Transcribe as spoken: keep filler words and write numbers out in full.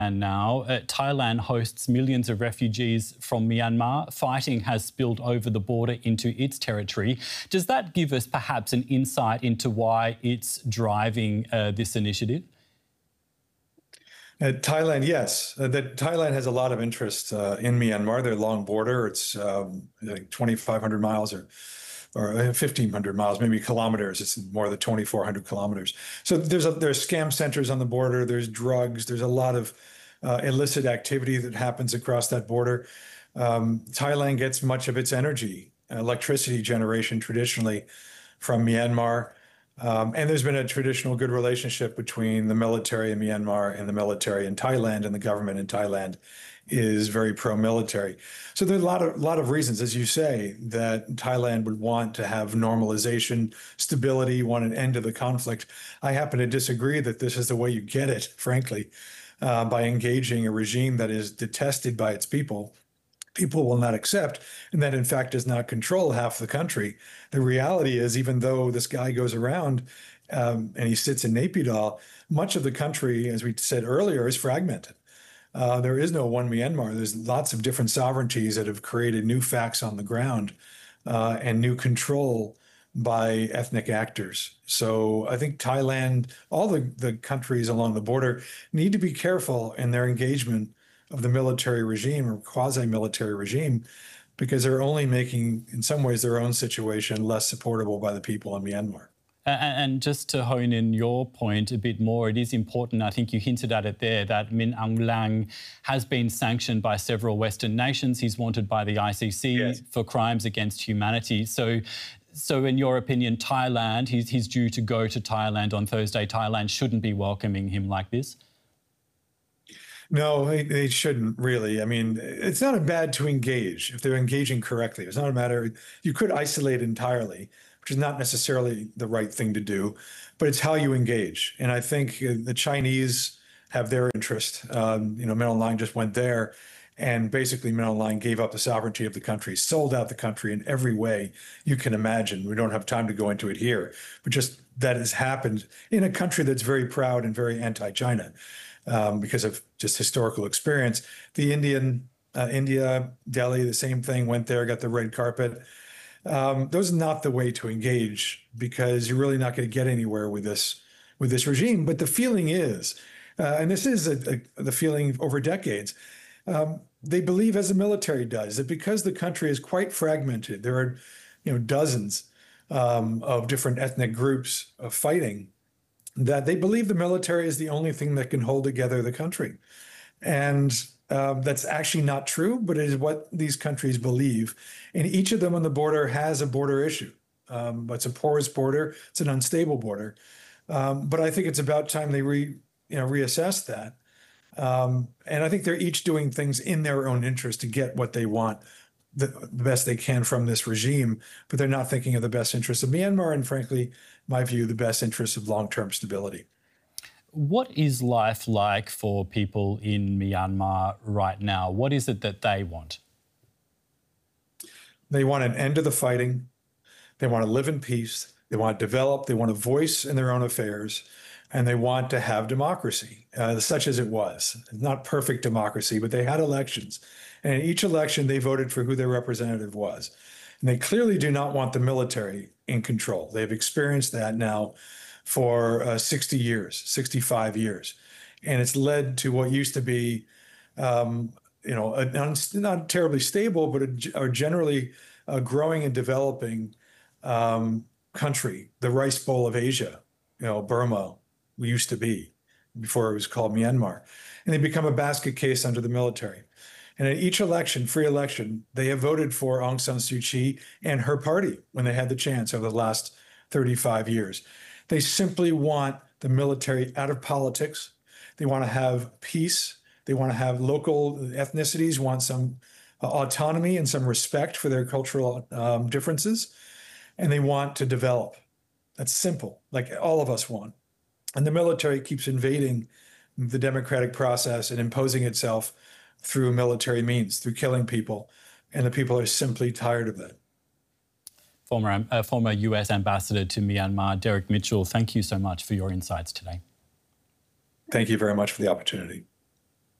And now, uh, Thailand hosts millions of refugees from Myanmar. Fighting has spilled over the border into its territory. Does that give us perhaps an insight into why it's driving uh, this initiative? Uh, Thailand, yes. Uh, that Thailand has a lot of interest uh, in Myanmar. Their long border, it's um, like twenty-five hundred miles or or fifteen hundred miles, maybe kilometers. It's more than twenty-four hundred kilometers. So there's a, there's scam centers on the border. There's drugs. There's a lot of uh, illicit activity that happens across that border. Um, Thailand gets much of its energy, electricity generation traditionally from Myanmar. Um, and there's been a traditional good relationship between the military in Myanmar and the military in Thailand, and the government in Thailand is very pro-military. So there are a lot of, lot of reasons, as you say, that Thailand would want to have normalization, stability, want an end to the conflict. I happen to disagree that this is the way you get it, frankly, uh, by engaging a regime that is detested by its people. People will not accept, and that in fact does not control half the country. The reality is, even though this guy goes around um, and he sits in Naypyidaw, much of the country, as we said earlier, is fragmented. Uh, there is no one Myanmar. There's lots of different sovereignties that have created new facts on the ground uh, and new control by ethnic actors. So I think Thailand, all the, the countries along the border need to be careful in their engagement of the military regime or quasi-military regime, because they're only making, in some ways, their own situation less supportable by the people in Myanmar. And just to hone in your point a bit more, it is important, I think you hinted at it there, that Min Aung Hlaing has been sanctioned by several Western nations. He's wanted by the I C C yes. for crimes against humanity. So, so in your opinion, Thailand, he's, he's due to go to Thailand on Thursday. Thailand shouldn't be welcoming him like this? No, they, they shouldn't really. I mean, it's not bad to engage if they're engaging correctly. It's not a matter, you could isolate entirely, which is not necessarily the right thing to do, but it's how you engage. And I think the Chinese have their interest. Um, you know, Min Aung Hlaing just went there, and basically Min Aung Hlaing gave up the sovereignty of the country, sold out the country in every way you can imagine. We don't have time to go into it here, but just that has happened in a country that's very proud and very anti-China. Um, because of just historical experience. The Indian, uh, India, Delhi, the same thing, went there, got the red carpet. Um, those are not the way to engage, because you're really not going to get anywhere with this, with this regime. But the feeling is, uh, and this is a, a, the feeling over decades, um, they believe, as the military does, that because the country is quite fragmented, there are, you know, dozens um, of different ethnic groups of fighting, that they believe the military is the only thing that can hold together the country. And um, that's actually not true, but it is what these countries believe. And each of them on the border has a border issue. Um, it's a porous border. It's an unstable border. Um, but I think it's about time they re, you know, reassess that. Um, and I think they're each doing things in their own interest to get what they want, the, the best they can from this regime, but they're not thinking of the best interests of Myanmar and, frankly, my view, the best interests of long-term stability. What is life like for people in Myanmar right now? What is it that they want? They want an end to the fighting. They want to live in peace. They want to develop. They want a voice in their own affairs. And they want to have democracy, uh, such as it was. Not perfect democracy, but they had elections. And in each election, they voted for who their representative was. And they clearly do not want the military in control. They've experienced that now for uh, sixty years, sixty-five years. And it's led to what used to be, um, you know, a, not terribly stable, but a, a generally uh, growing and developing um, country, the rice bowl of Asia, you know, Burma used to be before it was called Myanmar. And they become a basket case under the military. And at each election, free election, they have voted for Aung San Suu Kyi and her party when they had the chance over the last thirty-five years. They simply want the military out of politics. They want to have peace. They want to have local ethnicities, want some uh, autonomy and some respect for their cultural um, differences. And they want to develop. That's simple, like all of us want. And the military keeps invading the democratic process and imposing itself through military means, through killing people, and the people are simply tired of that. Former, uh, former U S Ambassador to Myanmar, Derek Mitchell, thank you so much for your insights today. Thank you very much for the opportunity.